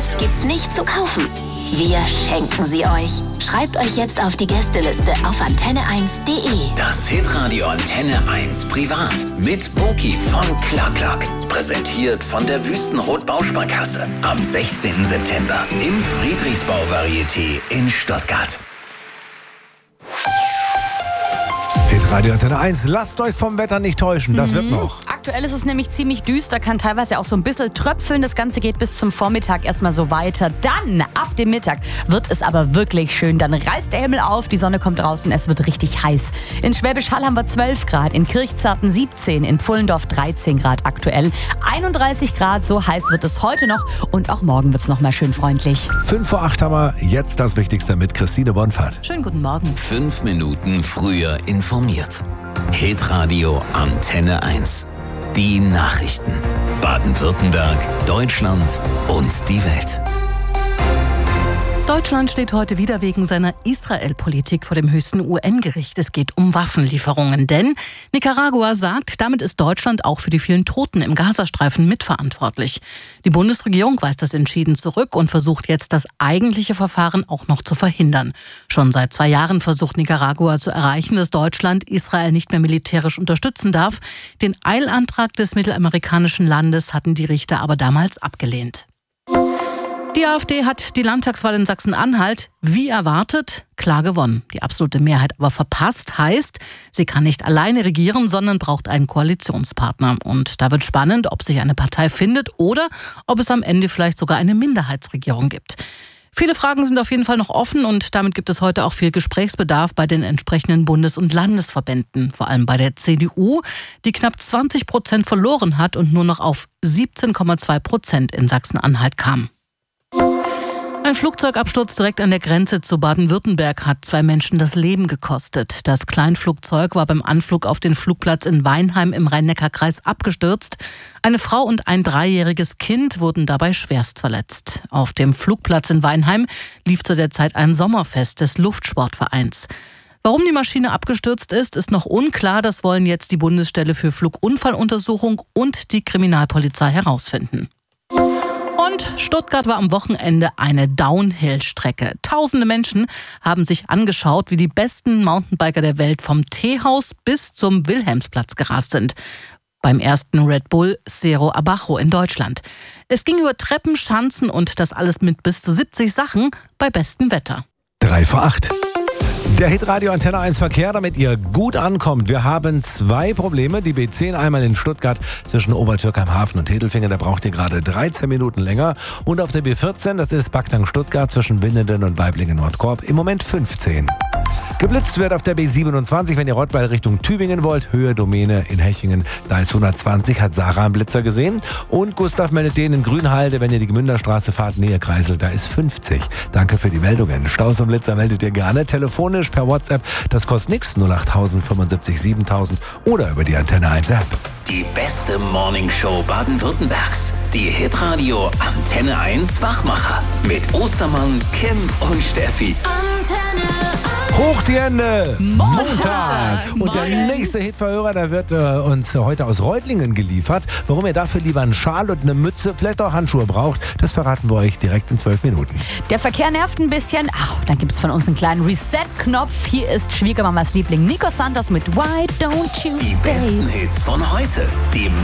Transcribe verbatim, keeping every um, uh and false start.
Tickets gibt's nicht zu kaufen. Wir schenken sie euch. Schreibt euch jetzt auf die Gästeliste auf antenne eins punkt de. Das Hitradio Antenne eins Privat mit Boki von Clark. Präsentiert von der Wüstenrot Bausparkasse. Am sechzehnten September im Friedrichsbau Varieté in Stuttgart. Hitradio Antenne eins, lasst euch vom Wetter nicht täuschen, das mhm. wird noch. Aktuell ist es nämlich ziemlich düster, kann teilweise auch so ein bisschen tröpfeln. Das Ganze geht bis zum Vormittag erstmal so weiter. Dann, ab dem Mittag, wird es aber wirklich schön. Dann reißt der Himmel auf, die Sonne kommt raus und es wird richtig heiß. In Schwäbisch Hall haben wir zwölf Grad, in Kirchzarten siebzehn, in Pfullendorf dreizehn Grad aktuell. einunddreißig Grad, so heiß wird es heute noch und auch morgen wird es noch mal schön freundlich. fünf vor acht haben wir jetzt das Wichtigste mit Christine Bonfahrt. Schönen guten Morgen. Fünf Minuten früher informiert. Hitradio Antenne eins. Die Nachrichten. Baden-Württemberg, Deutschland und die Welt. Deutschland steht heute wieder wegen seiner Israel-Politik vor dem höchsten U N-Gericht. Es geht um Waffenlieferungen, denn Nicaragua sagt, damit ist Deutschland auch für die vielen Toten im Gazastreifen mitverantwortlich. Die Bundesregierung weist das entschieden zurück und versucht jetzt, das eigentliche Verfahren auch noch zu verhindern. Schon seit zwei Jahren versucht Nicaragua zu erreichen, dass Deutschland Israel nicht mehr militärisch unterstützen darf. Den Eilantrag des mittelamerikanischen Landes hatten die Richter aber damals abgelehnt. Die AfD hat die Landtagswahl in Sachsen-Anhalt, wie erwartet, klar gewonnen. Die absolute Mehrheit aber verpasst, heißt, sie kann nicht alleine regieren, sondern braucht einen Koalitionspartner. Und da wird spannend, ob sich eine Partei findet oder ob es am Ende vielleicht sogar eine Minderheitsregierung gibt. Viele Fragen sind auf jeden Fall noch offen und damit gibt es heute auch viel Gesprächsbedarf bei den entsprechenden Bundes- und Landesverbänden. Vor allem bei der C D U, die knapp zwanzig Prozent verloren hat und nur noch auf siebzehn Komma zwei Prozent in Sachsen-Anhalt kam. Ein Flugzeugabsturz direkt an der Grenze zu Baden-Württemberg hat zwei Menschen das Leben gekostet. Das Kleinflugzeug war beim Anflug auf den Flugplatz in Weinheim im Rhein-Neckar-Kreis abgestürzt. Eine Frau und ein dreijähriges Kind wurden dabei schwerst verletzt. Auf dem Flugplatz in Weinheim lief zu der Zeit ein Sommerfest des Luftsportvereins. Warum die Maschine abgestürzt ist, ist noch unklar. Das wollen jetzt die Bundesstelle für Flugunfalluntersuchung und die Kriminalpolizei herausfinden. Und Stuttgart war am Wochenende eine Downhill-Strecke. Tausende Menschen haben sich angeschaut, wie die besten Mountainbiker der Welt vom Teehaus bis zum Wilhelmsplatz gerast sind. Beim ersten Red Bull Cerro Abajo in Deutschland. Es ging über Treppen, Schanzen und das alles mit bis zu siebzig Sachen bei bestem Wetter. Drei vor acht. Der Hitradio Antenne eins Verkehr, damit ihr gut ankommt. Wir haben zwei Probleme. Die B zehn einmal in Stuttgart zwischen Obertürkheim Hafen und Tedelfingen. Da braucht ihr gerade dreizehn Minuten länger. Und auf der B vierzehn, das ist Backnang Stuttgart zwischen Winnenden und Waiblingen-Nordkorb, im Moment fünfzehn. Geblitzt wird auf der B siebenundzwanzig, wenn ihr Rottweil Richtung Tübingen wollt. Höhe Domäne in Hechingen, da ist hundertzwanzig, hat Sarah einen Blitzer gesehen. Und Gustav meldet den in Grünhalde, wenn ihr die Gemünderstraße fahrt, Nähe Kreisel, da ist fünfzig. Danke für die Meldungen. Staus und Blitzer meldet ihr gerne telefonisch per WhatsApp. Das kostet nichts, null acht null null fünfundsiebzig siebentausend oder über die Antenne eins App. Die beste Morningshow Baden-Württembergs. Die Hitradio Antenne eins Wachmacher. Mit Ostermann, Kim und Steffi. Antenne Hoch die Hände! Montag. Montag! Und der Morgen. nächste Hitverhörer, der wird äh, uns heute aus Reutlingen geliefert. Warum ihr dafür lieber einen Schal und eine Mütze, vielleicht auch Handschuhe braucht, das verraten wir euch direkt in zwölf Minuten. Der Verkehr nervt ein bisschen. Ach, dann gibt es von uns einen kleinen Reset-Knopf. Hier ist Schwiegermamas Liebling Nico Santos mit Why Don't You Die Stay? besten Hits von heute. Die